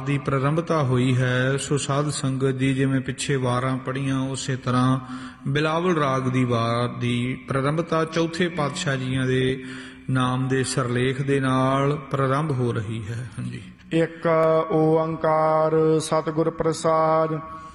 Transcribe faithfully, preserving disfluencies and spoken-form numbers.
ਦੀ ਪ੍ਰਾਰੰਭਤਾ ਹੋਈ ਹੈ। ਸੋ ਸਾਧ ਸੰਗਤ ਦੀ ਜਿਵੇਂ ਪਿੱਛੇ ਵਾਰਾਂ ਪੜ੍ਹੀਆਂ, ਉਸੇ ਤਰ੍ਹਾਂ ਬਿਲਾਵਲ ਰਾਗ ਦੀ ਵਾਰ ਦੀ ਪ੍ਰਾਰੰਭਤਾ ਚੌਥੇ ਪਾਤਸ਼ਾਹ ਜੀਆਂ ਦੇ ਨਾਮ ਦੇ ਸਿਰਲੇਖ ਦੇ ਨਾਲ ਪ੍ਰਾਰੰਭ ਹੋ ਰਹੀ ਹੈ। ਹਾਂਜੀ। ਇੱਕ ਓੰਕਾਰ ਸਤਿਗੁਰ ਪ੍ਰਸਾਦ।